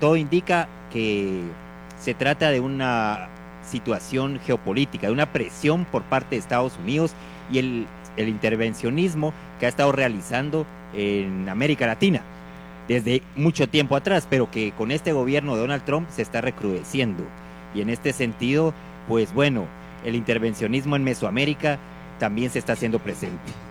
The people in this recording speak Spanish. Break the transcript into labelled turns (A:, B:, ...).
A: todo indica que se trata de una situación geopolítica, de una presión por parte de Estados Unidos y el intervencionismo que ha estado realizando en América Latina desde mucho tiempo atrás, pero que con este gobierno de Donald Trump se está recrudeciendo. Y en este sentido, pues bueno, el intervencionismo en Mesoamérica también se está haciendo presente.